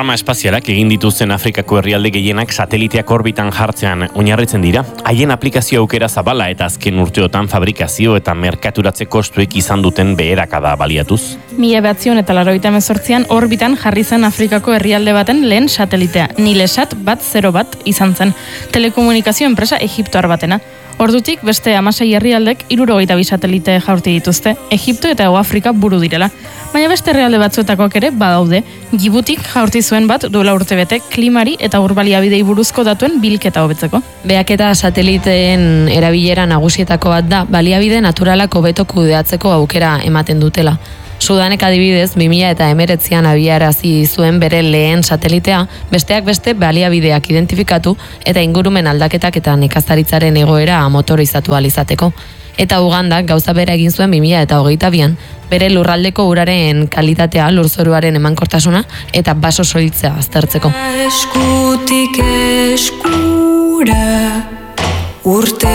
programa espazialak egin dituzten Afrikako herrialde gehienak sateliteak orbitan jartzean oinarritzen dira. Haien aplikazio aukera zabala eta azken urteotan fabrikazio eta merkaturatze kostuek izan duten beherakada baliatuz. 1998an orbitan jarri zen Afrikako herrialde baten lehen satelitea. Nilesat 101 izan zen. Telekomunikazio enpresa egiptoar batena. Ordutik beste 16 herrialdek 72 satelite jaurti dituzte, Egipto eta Afrika buru direla. Baina beste herrialde batzuetakoak ere badaude. Djiboutik jaurti zuen bat duela urtebete klimari eta urbaliabidei buruzko datuen bilketa hobetzeko. Beaketa sateliteen erabilera nagusietako bat da, baliabide naturalak hobeto kudeatzeko aukera ematen dutela. Sudanek adibidez, 2019an abiarazi zuen bere lehen satelitea, besteak beste baliabideak identifikatu eta ingurumen aldaketak eta nekazaritzaren egoera motorizatu ahal izateko. Eta Ugandak gauza bera egin zuen 2022an, bere lurraldeko uraren kalitatea, lurzoruaren emankortasuna eta baso soiltzea aztertzeko.